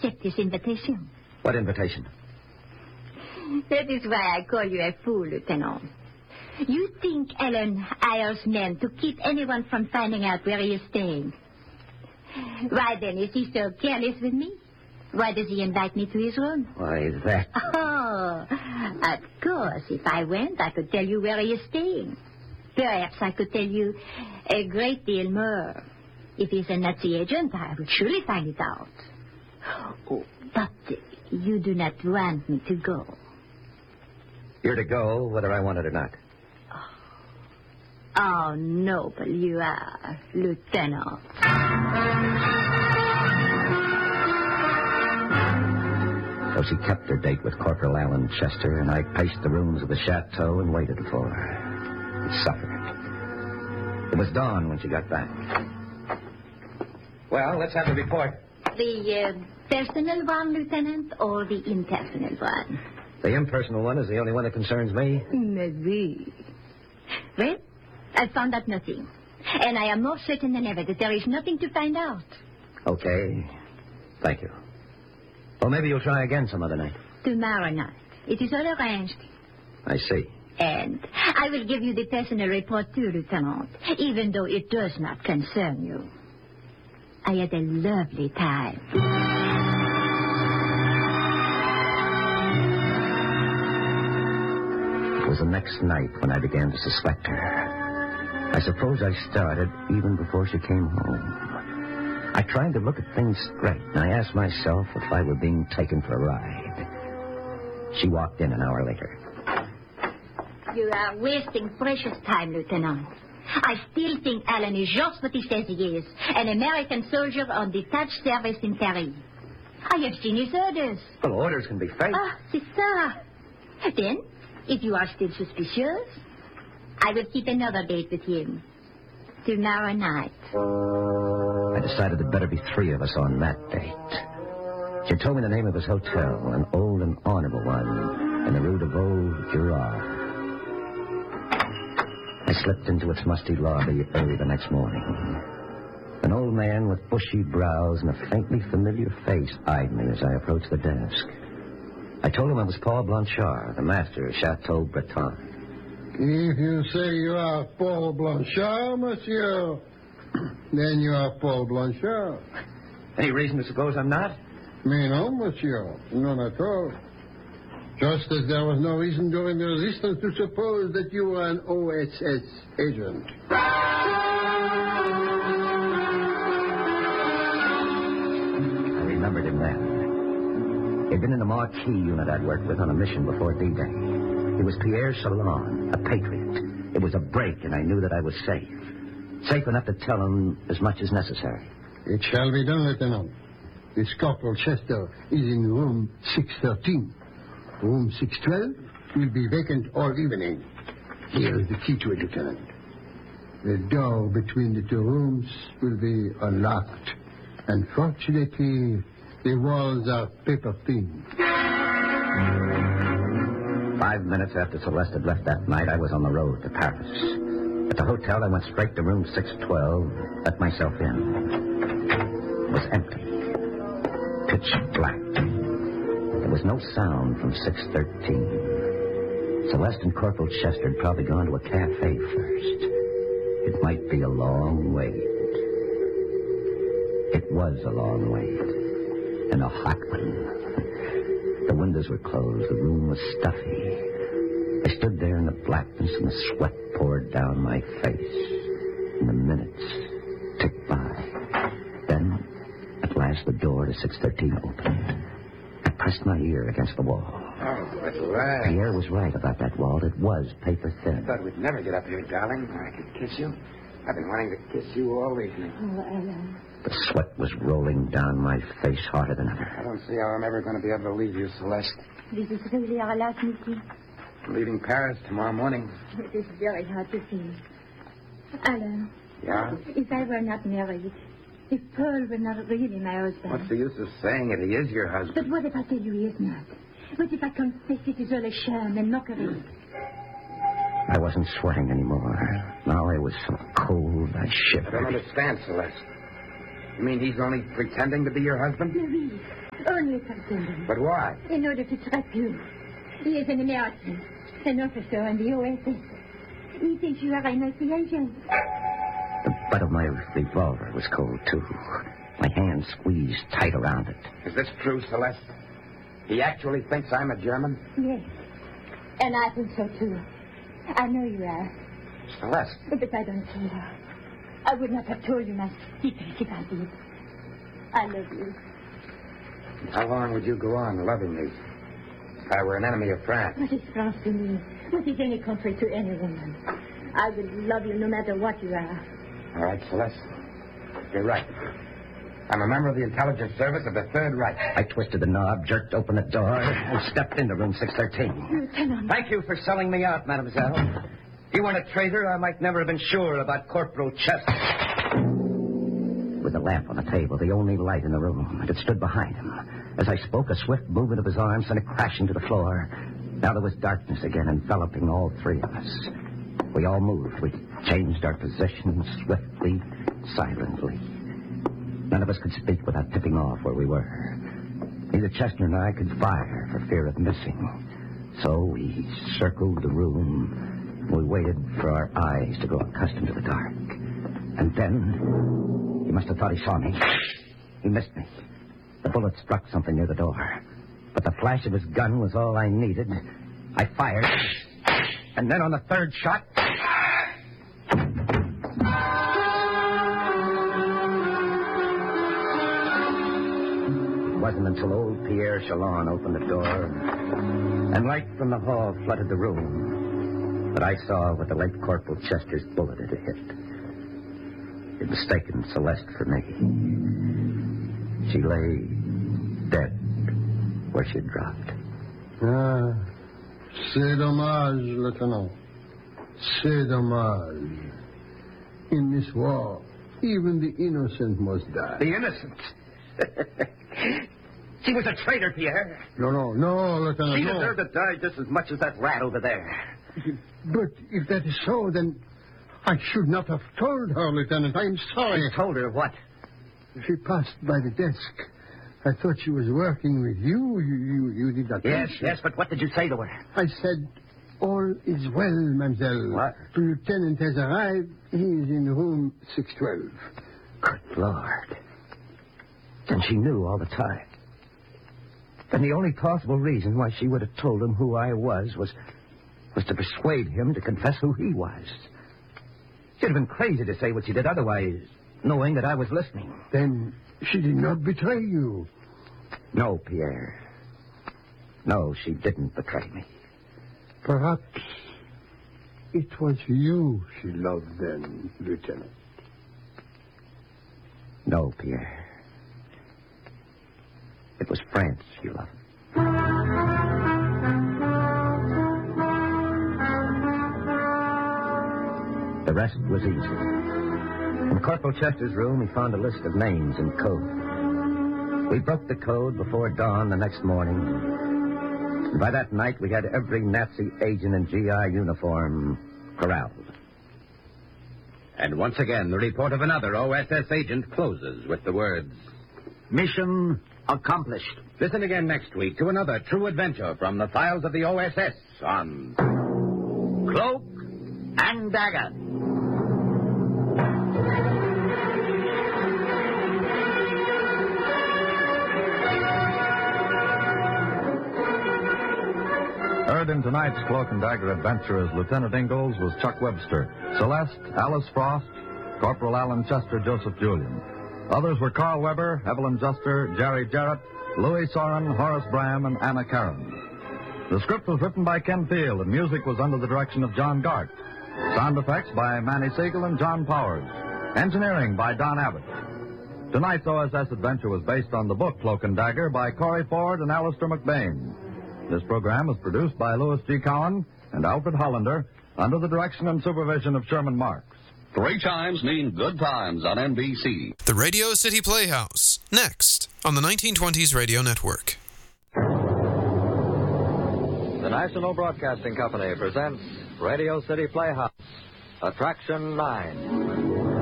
accept this invitation. What invitation? That is why I call you a fool, Lieutenant. You think Alan hires men to keep anyone from finding out where he is staying. Why then is he so careless with me? Why does he invite me to his room? Why, that... Oh, of course, if I went, I could tell you where he is staying. Perhaps I could tell you a great deal more. If he's a Nazi agent, I would surely find it out. Oh, but you do not want me to go. You're to go whether I want it or not. Oh, noble you are, Lieutenant. So she kept her date with Corporal Alan Chester, and I paced the rooms of the chateau and waited for her. And suffered. It was dawn when she got back. Well, let's have the report. The personal one, Lieutenant, or the impersonal one? The impersonal one is the only one that concerns me. Maybe. Well, I found out nothing. And I am more certain than ever that there is nothing to find out. Okay. Thank you. Well, maybe you'll try again some other night. Tomorrow night. It is all arranged. I see. And I will give you the personal report too, Lieutenant, even though it does not concern you. I had a lovely time. It was the next night when I began to suspect her. I suppose I started even before she came home. I tried to look at things straight, and I asked myself if I were being taken for a ride. She walked in an hour later. You are wasting precious time, Lieutenant. I still think Alan is just what he says he is, an American soldier on detached service in Paris. I have seen his orders. Well, orders can be fake. Ah, c'est ça. Then, if you are still suspicious, I will keep another date with him. Tomorrow night. I decided there better be three of us on that date. She told me the name of his hotel, an old and honorable one, in the Rue de Vaud-Girard. I slipped into its musty lobby early the next morning. An old man with bushy brows and a faintly familiar face eyed me as I approached the desk. I told him I was Paul Blanchard, the master of Chateau Breton. If you say you are Paul Blanchard, monsieur, then you are Paul Blanchard. Any reason to suppose I'm not? Me no, monsieur. None at all. Just as there was no reason during the resistance to suppose that you were an OSS agent. I remembered him then. He'd been in the Marquis unit I'd worked with on a mission before D-Day. He was Pierre Salon, a patriot. It was a break, and I knew that I was safe. Safe enough to tell him as much as necessary. It shall be done, Lieutenant. This Corporal Chester is in room 613. Room 612 will be vacant all evening. Here is the key to it, Lieutenant. The door between the two rooms will be unlocked. And fortunately, the walls are paper thin. 5 minutes after Celeste had left that night, I was on the road to Paris. At the hotel, I went straight to room 612, let myself in. It was empty. Pitch black. There was no sound from 613. Celeste and Corporal Chester had probably gone to a cafe first. It might be a long wait. It was a long wait. And a hot one. The windows were closed. The room was stuffy. I stood there in the blackness, and the sweat poured down my face. And the minutes ticked by. Then, at last, the door to 613 opened. I pressed my ear against the wall. Oh, at last. Pierre was right about that wall. It was paper thin. I thought we'd never get up here, darling, where I could kiss you. I've been wanting to kiss you all evening. Oh, Alan. The sweat was rolling down my face harder than ever. I don't see how I'm ever going to be able to leave you, Celeste. This is really our last meeting. I'm leaving Paris tomorrow morning. It is very hard to see. Alan. Yeah? If I were not married, if Paul were not really my husband. What's the use of saying it? He is your husband. But what if I tell you he is not? What if I confess it is all a sham and mockery? I wasn't sweating anymore. Now I was so cold I I don't shivered. understand, Celeste. You mean he's only pretending to be your husband? Marie, Only for children. But why? In order to trap you. He is an American, an officer in the OSS. He thinks you are a Nazi agent. The butt of my revolver was cold, too. My hand squeezed tight around it. Is this true, Celeste? He actually thinks I'm a German? Yes. And I think so, too. I know you are. Celeste. But I don't care. I would not have told you my secret if I did. I love you. How long would you go on loving me if I were an enemy of France? What is France to me? What is any country to any woman? I will love you no matter what you are. All right, Celeste. You're right. I'm a member of the intelligence service of the Third Reich. I twisted the knob, jerked open the door, and stepped into room 613. Lieutenant. Thank you for selling me out, mademoiselle. If you weren't a traitor, I might never have been sure about Corporal Chester. With the lamp on the table, the only light in the room, and it stood behind him. As I spoke, a swift movement of his arm sent it crashing to the floor. Now there was darkness again, enveloping all three of us. We all moved. We changed our positions swiftly, silently. None of us could speak without tipping off where we were. Neither Chester and I could fire for fear of missing. So we circled the room. We waited for our eyes to grow accustomed to the dark. And then, he must have thought he saw me. He missed me. The bullet struck something near the door. But the flash of his gun was all I needed. I fired. And then on the third shot... It wasn't until old Pierre Chalon opened the door and light from the hall flooded the room that I saw what the late Corporal Chester's bullet had hit. He'd mistaken Celeste for me. She lay dead where she'd dropped. Ah, c'est dommage, Lieutenant. C'est dommage. In this war, even the innocent must die. The innocent? She was a traitor, Pierre. No, Lieutenant, She no. deserved to die just as much as that rat over there. But if that is so, then I should not have told her, Lieutenant. I'm sorry. You told her what? She passed by the desk. I thought she was working with you. You did not mention. Yes, but what did you say to her? I said, all is well, mademoiselle. What? The lieutenant has arrived. He is in room 612. Good Lord. Then she knew all the time. Then the only possible reason why she would have told him who I was to persuade him to confess who he was. She'd have been crazy to say what she did otherwise, knowing that I was listening. Then she did not betray you. No, Pierre. No, she didn't betray me. Perhaps it was you she loved then, Lieutenant. No, Pierre. It was France she loved. The rest was easy. In Corporal Chester's room, he found a list of names and code. We broke the code before dawn the next morning. And by that night, we had every Nazi agent in GI uniform corralled. And once again, the report of another OSS agent closes with the words, Mission accomplished. Listen again next week to another true adventure from the files of the OSS on Cloak and Dagger. Heard in tonight's Cloak and Dagger adventure as Lieutenant Ingalls was Chuck Webster, Celeste, Alice Frost, Corporal Alan Chester, Joseph Julian. Others were Carl Weber, Evelyn Juster, Jerry Jarrett, Louis Soren, Horace Bram, and Anna Karen. The script was written by Ken Field, and music was under the direction of John Gart. Sound effects by Manny Siegel and John Powers. Engineering by Don Abbott. Tonight's OSS adventure was based on the book Cloak and Dagger by Corey Ford and Alistair McBain. This program was produced by Louis G. Cowan and Alfred Hollander under the direction and supervision of Sherman Marks. 3 times mean good times on NBC. The Radio City Playhouse, next on the 1920s Radio Network. The National Broadcasting Company presents Radio City Playhouse, Attraction 9.